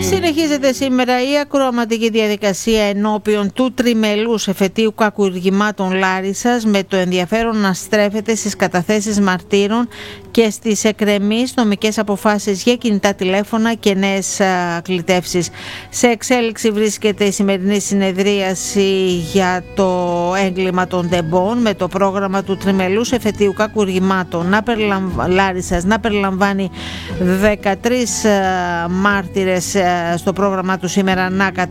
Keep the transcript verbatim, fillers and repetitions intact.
Συνεχίζεται σήμερα η ακροαματική διαδικασία ενώπιον του τριμελούς εφετείου κακουργημάτων Λάρισσας, με το ενδιαφέρον να στρέφεται στις καταθέσεις μαρτύρων και στις εκκρεμείς νομικές αποφάσεις για κινητά τηλέφωνα και νέες κλητεύσεις. Σε εξέλιξη βρίσκεται η σημερινή συνεδρίαση για το έγκλημα των τεμπών, με το πρόγραμμα του τριμελούς εφετείου κακουργημάτων να περιλαμβ... Λάρισσας να περιλαμβάνει δεκατρείς μάρτυρες στο πρόγραμμα του σήμερα να